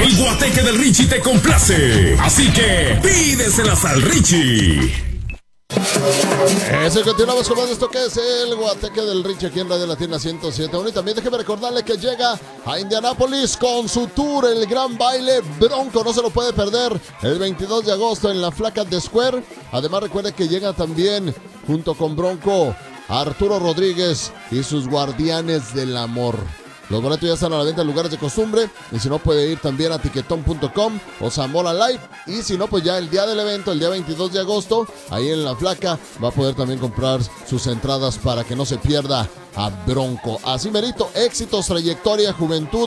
El guateque del Richie te complace. Así que pídeselas al Richie. Eso, continuamos con más de esto que es el guateque del Richie aquí en Radio Latina 107.1. Y también déjeme recordarle que llega a Indianápolis con su tour, el gran baile Bronco. No se lo puede perder el 22 de agosto en la Flaca de Square. Además recuerde que llega también junto con Bronco Arturo Rodríguez y sus Guardianes del Amor. Los boletos ya están a la venta en lugares de costumbre. Y si no, puede ir también a tiquetón.com o Zamora Live. Y si no, pues ya el día del evento, el día 22 de agosto, ahí en la Flaca, va a poder también comprar sus entradas para que no se pierda a Bronco. Así merito, éxitos, trayectoria, juventud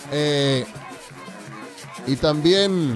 y también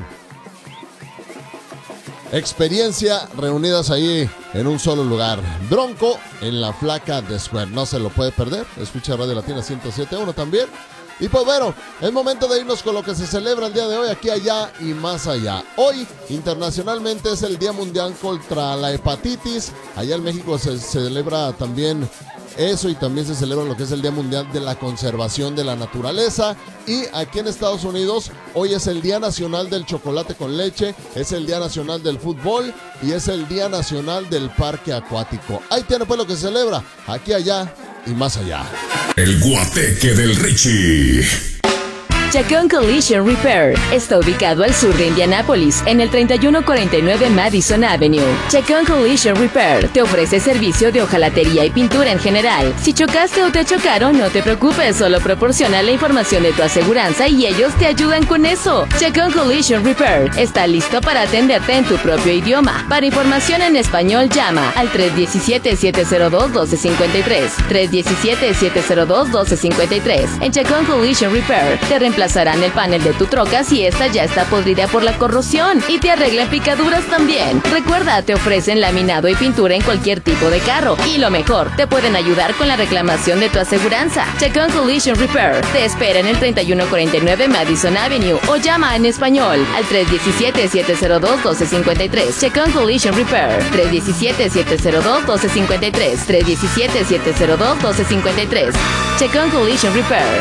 experiencia reunidas ahí en un solo lugar. Bronco en la Flaca de Square. No se lo puede perder. Escucha Radio Latina 107.1 también. Y pues bueno, es momento de irnos con lo que se celebra el día de hoy, aquí, allá y más allá. Hoy, internacionalmente, es el Día Mundial contra la Hepatitis. Allá en México se celebra también eso, y también se celebra lo que es el Día Mundial de la Conservación de la Naturaleza. Y aquí en Estados Unidos, hoy es el Día Nacional del Chocolate con Leche, es el Día Nacional del Fútbol y es el Día Nacional del Parque Acuático. Ahí tiene pues lo que se celebra, aquí, allá y más allá. El guateque del Richie. Chacón Collision Repair está ubicado al sur de Indianápolis, en el 3149 Madison Avenue. Chacón Collision Repair te ofrece servicio de hojalatería y pintura en general. Si chocaste o te chocaron, no te preocupes, solo proporciona la información de tu aseguranza y ellos te ayudan con eso. Chacón Collision Repair está listo para atenderte en tu propio idioma. Para información en español, llama al 317-702-1253. 317-702-1253. En Chacón Collision Repair te reemplazarán el panel de tu troca si esta ya está podrida por la corrosión y te arreglan picaduras también. Recuerda, te ofrecen laminado y pintura en cualquier tipo de carro, y lo mejor, te pueden ayudar con la reclamación de tu aseguranza. Chacón Collision Repair te espera en el 3149 Madison Avenue o llama en español al 317-702-1253. Chacón Collision Repair 317-702-1253. 317-702-1253. Chacón Collision Repair.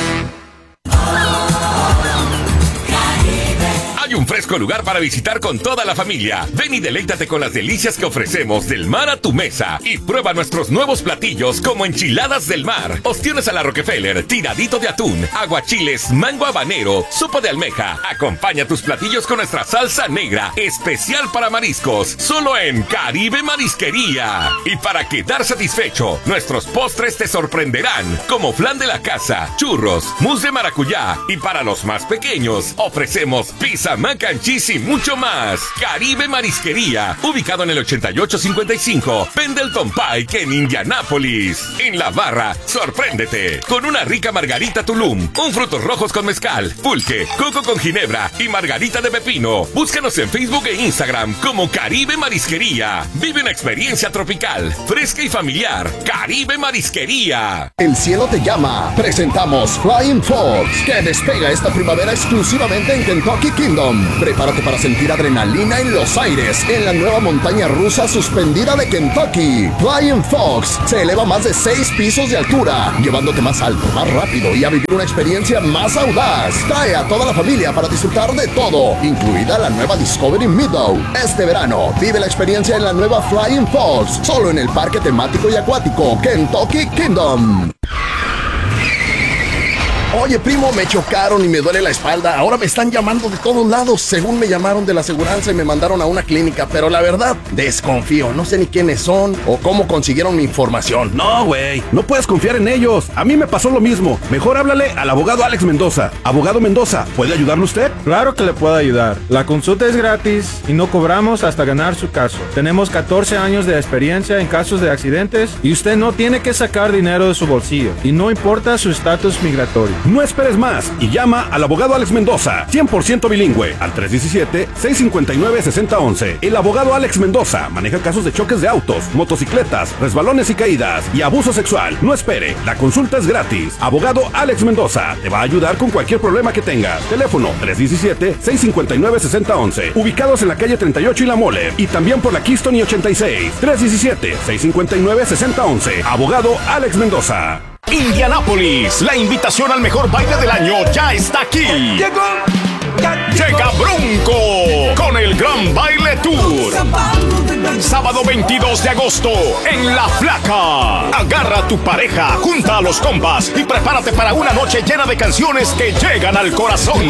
Hay un fresco lugar para visitar con toda la familia. Ven y deleítate con las delicias que ofrecemos del mar a tu mesa. Y prueba nuestros nuevos platillos como enchiladas del mar, ostiones a la Rockefeller, tiradito de atún, aguachiles, mango habanero, sopa de almeja. Acompaña tus platillos con nuestra salsa negra, especial para mariscos, solo en Caribe Marisquería. Y para quedar satisfecho, nuestros postres te sorprenderán, como flan de la casa, churros, mousse de maracuyá. Y para los más pequeños, ofrecemos pizza, mac and cheese y mucho más. Caribe Marisquería, ubicado en el 8855 Pendleton Pike en Indianápolis. En la barra, sorpréndete con una rica margarita Tulum, un frutos rojos con mezcal, pulque, coco con ginebra y margarita de pepino. Búscanos en Facebook e Instagram como Caribe Marisquería. Vive una experiencia tropical, fresca y familiar. Caribe Marisquería. El cielo te llama. Presentamos Flying Fox, que despega esta primavera exclusivamente en Kentucky Kingdom. Prepárate para sentir adrenalina en los aires en la nueva montaña rusa suspendida de Kentucky. Flying Fox se eleva más de 6 pisos de altura, llevándote más alto, más rápido y a vivir una experiencia más audaz. Trae a toda la familia para disfrutar de todo, incluida la nueva Discovery Meadow. Este verano, vive la experiencia en la nueva Flying Fox, solo en el parque temático y acuático Kentucky Kingdom. Oye, primo, me chocaron y me duele la espalda. Ahora me están llamando de todos lados. Según me llamaron de la aseguranza y me mandaron a una clínica. Pero la verdad, desconfío. No sé ni quiénes son o cómo consiguieron mi información. No, güey. No puedes confiar en ellos. A mí me pasó lo mismo. Mejor háblale al abogado Alex Mendoza. Abogado Mendoza, ¿puede ayudarle usted? Claro que le puedo ayudar. La consulta es gratis y no cobramos hasta ganar su caso. Tenemos 14 años de experiencia en casos de accidentes y usted no tiene que sacar dinero de su bolsillo. Y no importa su estatus migratorio. No esperes más y llama al abogado Alex Mendoza, 100% bilingüe, al 317-659-6011. El abogado Alex Mendoza maneja casos de choques de autos, motocicletas, resbalones y caídas y abuso sexual. No espere, la consulta es gratis. Abogado Alex Mendoza te va a ayudar con cualquier problema que tengas. Teléfono 317-659-6011. Ubicados en la calle 38 y La Mole, y también por la Keystone y 86. 317-659-6011. Abogado Alex Mendoza. Indianápolis, la invitación al mejor baile del año ya está aquí. Llegó Bronco con el Gran Baile Tour. Sábado 22 de agosto en La Flaca. Agarra a tu pareja, junta a los compas y prepárate para una noche llena de canciones que llegan al corazón.